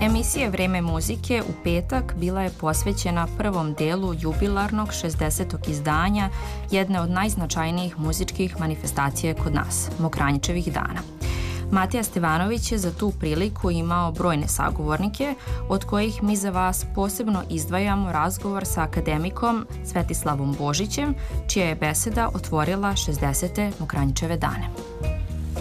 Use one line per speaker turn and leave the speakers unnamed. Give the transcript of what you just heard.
Emisija Vreme muzike u petak bila je posvećena prvom delu jubilarnog 60. izdanja jedne od najznačajnijih muzičkih manifestacija kod nas, Mokranjičevih dana. Matija Stevanović je za tu priliku imao brojne sagovornike, od kojih mi za vas posebno izdvajamo razgovor sa akademikom Svetislavom Božićem, čija je beseda otvorila 60. Mokranjičeve dane.